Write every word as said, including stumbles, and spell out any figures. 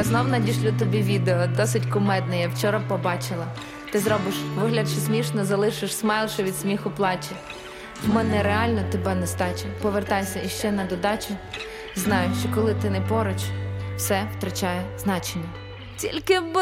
Я знов надішлю тобі відео, досить кумедне, я вчора побачила. Ти зробиш вигляд, що смішно, залишиш смайл, що від сміху плаче. В мене реально тебе нестача. Повертайся іще на додачу. Знаю, що коли ти не поруч, все втрачає значення. Тільки би